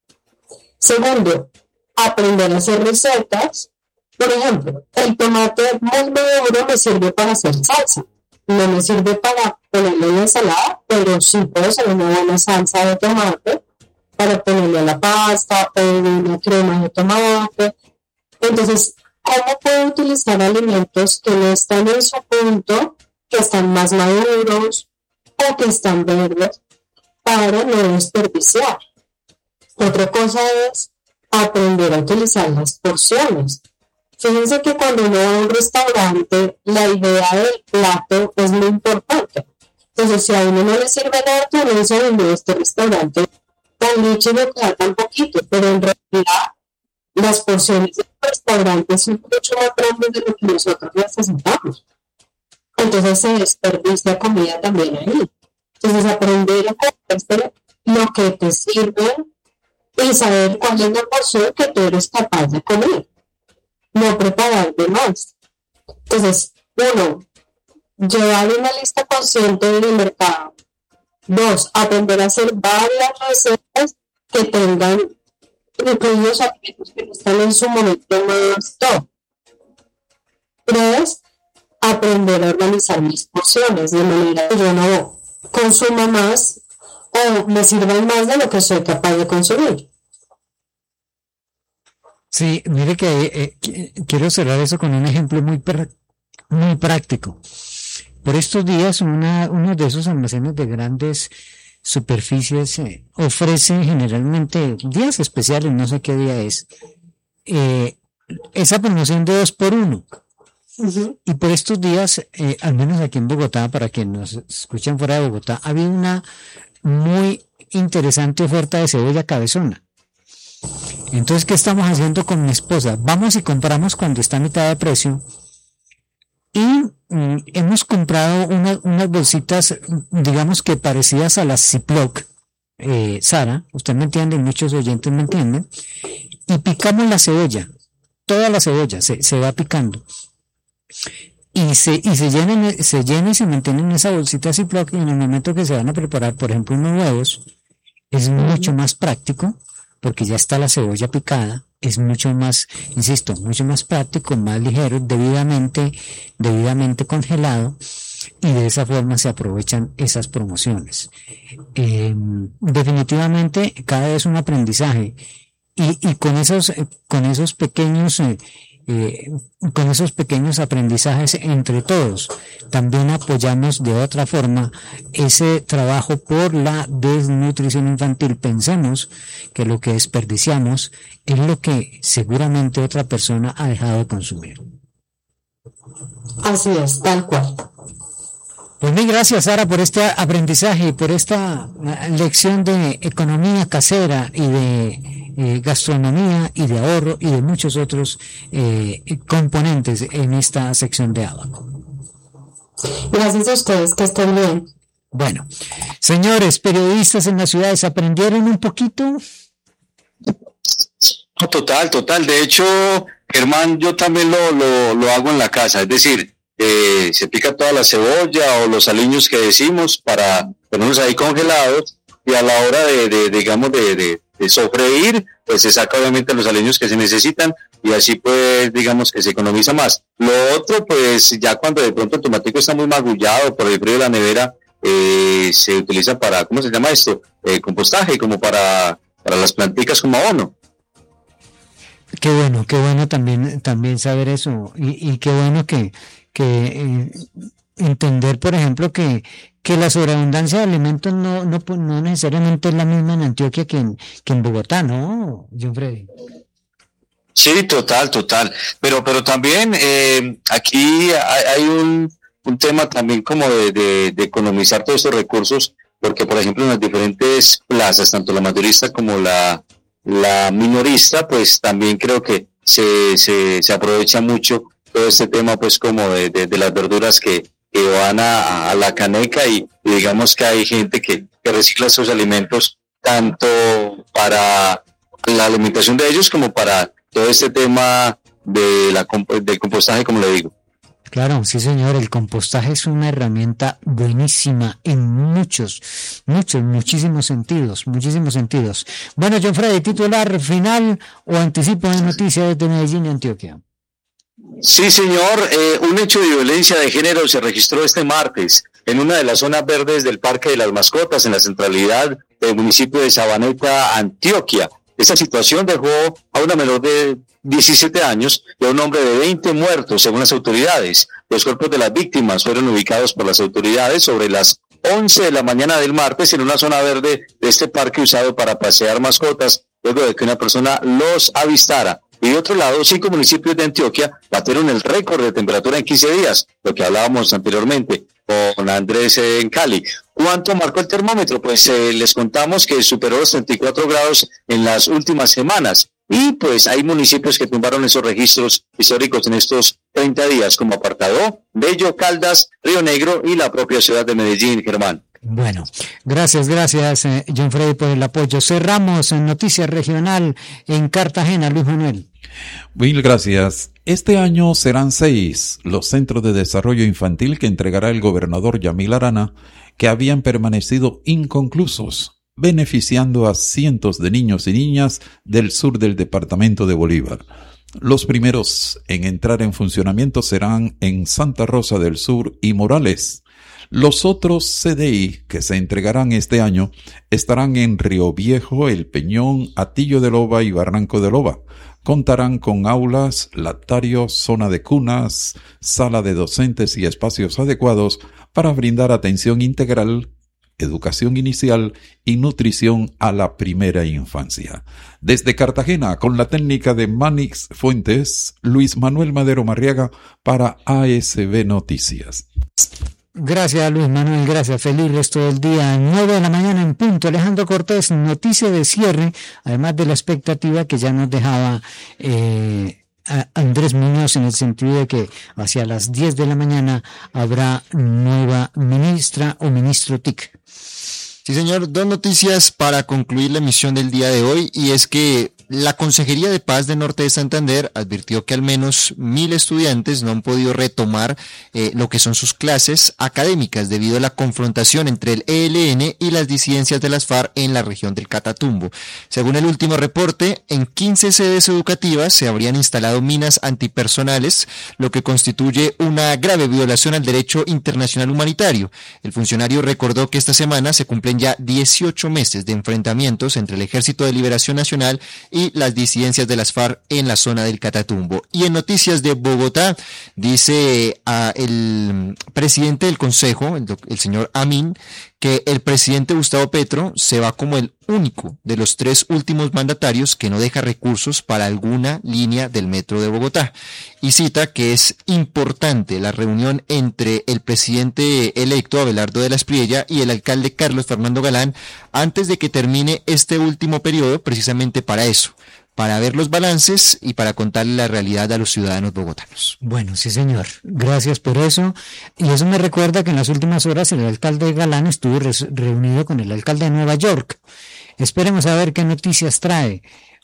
S10: Segundo, aprender a hacer recetas. Por ejemplo, el tomate muy maduro me sirve para hacer salsa. No me sirve para ponerle en la ensalada, pero sí puedo hacer una buena salsa de tomate para ponerle a la pasta o una crema de tomate. Entonces, ¿cómo puedo utilizar alimentos que no están en su punto, que están más maduros o que están verdes para no desperdiciar? Otra cosa es aprender a utilizar las porciones. Fíjense que cuando uno va a un restaurante, la idea del plato es muy importante. Entonces, si a uno no le sirve nada, uno dice, no, este restaurante tan leche me queda tan poquito, pero en realidad las porciones del restaurante son mucho más grandes de lo que nosotros necesitamos. Entonces se desperdicia comida también ahí. Entonces aprender a comer lo que te sirve y saber cuál es la porción que tú eres capaz de comer. No preparar de más. Entonces, uno, llevar una lista consciente del mercado. Dos, aprender a hacer varias recetas que tengan incluidos alimentos que no están en su momento más top. Tres, aprender a organizar mis porciones de manera que yo no consuma más o me sirvan más de lo que soy capaz de consumir.
S2: Sí, mire que eh, quiero cerrar eso con un ejemplo muy, pr- muy práctico. Por estos días, una, uno de esos almacenes de grandes superficies eh, ofrece generalmente días especiales, no sé qué día es, eh, esa promoción de dos por uno. Uh-huh. Y por estos días, eh, al menos aquí en Bogotá, para quienes nos escuchan fuera de Bogotá, ha habido una muy interesante oferta de cebolla cabezona. Entonces, ¿qué estamos haciendo con mi esposa? Vamos y compramos cuando está a mitad de precio. Y mm, hemos comprado una, unas bolsitas, digamos que parecidas a las Ziploc, eh, Sara, usted me entiende, muchos oyentes me entienden, y picamos la cebolla, toda la cebolla se, se va picando, y se, y se llena, se llena y se mantiene en esa bolsita Ziploc, y en el momento que se van a preparar, por ejemplo, unos huevos, es mucho más práctico, porque ya está la cebolla picada, es mucho más, insisto, mucho más práctico, más ligero, debidamente, debidamente congelado, y de esa forma se aprovechan esas promociones. Eh, definitivamente, cada vez un aprendizaje, y, y con esos, con esos pequeños, eh, eh, con esos pequeños aprendizajes entre todos, también apoyamos de otra forma ese trabajo por la desnutrición infantil. Pensemos que lo que desperdiciamos es lo que seguramente otra persona ha dejado de consumir.
S10: Así es, tal cual.
S2: Pues mil gracias, Sara, por este aprendizaje y por esta lección de economía casera y de eh, gastronomía y de ahorro y de muchos otros eh, componentes en esta sección de Abaco.
S10: Gracias a ustedes, que estén bien.
S2: Bueno, señores periodistas en las ciudades, ¿aprendieron un poquito?
S7: No, total, total. De hecho, Germán, yo también lo, lo, lo hago en la casa. Es decir, eh, se pica toda la cebolla o los aliños que decimos para ponerlos ahí congelados, y a la hora de, de digamos, de, de, de sofreír, pues se saca obviamente los aliños que se necesitan, y así pues, digamos que se economiza más. Lo otro, pues ya cuando de pronto el tomatico está muy magullado por el frío de la nevera, eh, se utiliza para, ¿cómo se llama esto? Eh, compostaje, como para, para las planticas como abono.
S2: Qué bueno, qué bueno también, también saber eso, y, y qué bueno que, que eh, entender, por ejemplo, que, que la sobreabundancia de alimentos no, no, no necesariamente es la misma en Antioquia que en, que en Bogotá, ¿no, John Freddy?
S7: Sí, total, total. Pero, pero también eh, aquí hay, hay un, un tema también como de, de, de economizar todos estos recursos, porque por ejemplo en las diferentes plazas, tanto la mayorista como la, la minorista, pues también creo que se, se, se aprovecha mucho todo este tema, pues como de, de, de las verduras que, que van a, a la caneca, y, y digamos que hay gente que, que recicla esos alimentos tanto para la alimentación de ellos como para todo este tema de la, del compostaje, como le digo.
S2: Claro, sí señor, el compostaje es una herramienta buenísima en muchos, muchos, muchísimos sentidos, muchísimos sentidos. Bueno, John Freddy, titular final o anticipo de noticias desde Medellín y Antioquia.
S7: Sí, señor, eh, un hecho de violencia de género se registró este martes en una de las zonas verdes del Parque de las Mascotas en la centralidad del municipio de Sabaneta, Antioquia. Esa situación dejó a una menor de diecisiete años y a un hombre de veinte muertos, según las autoridades. Los cuerpos de las víctimas fueron ubicados por las autoridades sobre las once de la mañana del martes en una zona verde de este parque usado para pasear mascotas, luego de que una persona los avistara. Y de otro lado, cinco municipios de Antioquia batieron el récord de temperatura en quince días, lo que hablábamos anteriormente con Andrés en Cali. ¿Cuánto marcó el termómetro? Pues eh, les contamos que superó los treinta y cuatro grados en las últimas semanas. Y pues hay municipios que tumbaron esos registros históricos en estos treinta días, como Apartadó, Bello, Caldas, Río Negro y la propia ciudad de Medellín, Germán.
S2: Bueno, gracias, gracias, eh, John Freddy, por el apoyo. Cerramos en Noticias Regional en Cartagena, Luis Manuel.
S8: Mil gracias. Este año serán seis los centros de desarrollo infantil que entregará el gobernador Yamil Arana, que habían permanecido inconclusos, beneficiando a cientos de niños y niñas del sur del departamento de Bolívar. Los primeros en entrar en funcionamiento serán en Santa Rosa del Sur y Morales. Los otros C D I que se entregarán este año estarán en Río Viejo, El Peñón, Atillo de Loba y Barranco de Loba. Contarán con aulas, lactarios, zona de cunas, sala de docentes y espacios adecuados para brindar atención integral, educación inicial y nutrición a la primera infancia. Desde Cartagena, con la técnica de Manix Fuentes, Luis Manuel Madero Marriaga para A S B Noticias.
S2: Gracias, Luis Manuel, gracias. Feliz resto del día. nueve de la mañana en punto. Alejandro Cortés, noticia de cierre, además de la expectativa que ya nos dejaba eh, a Andrés Muñoz, en el sentido de que hacia las diez de la mañana habrá nueva ministra o ministro T I C.
S4: Sí, señor. Dos noticias para concluir la emisión del día de hoy, y es que la Consejería de Paz de Norte de Santander advirtió que al menos mil estudiantes no han podido retomar eh, lo que son sus clases académicas debido a la confrontación entre el E L N y las disidencias de las FARC en la región del Catatumbo. Según el último reporte, en quince sedes educativas se habrían instalado minas antipersonales, lo que constituye una grave violación al derecho internacional humanitario. El funcionario recordó que esta semana se cumplen ya dieciocho meses de enfrentamientos entre el Ejército de Liberación Nacional y y las disidencias de las FARC en la zona del Catatumbo. Y en noticias de Bogotá, dice uh, el presidente del Consejo, el, el señor Amin, que el presidente Gustavo Petro se va como el único de los tres últimos mandatarios que no deja recursos para alguna línea del metro de Bogotá. Y cita que es importante la reunión entre el presidente electo Abelardo de la Espriella y el alcalde Carlos Fernando Galán antes de que termine este último periodo, precisamente para eso, para ver los balances y para contarle la realidad a los ciudadanos bogotanos.
S2: Bueno, sí señor, gracias por eso. Y eso me recuerda que en las últimas horas el alcalde Galán estuvo re- reunido con el alcalde de Nueva York. Esperemos a ver qué noticias trae.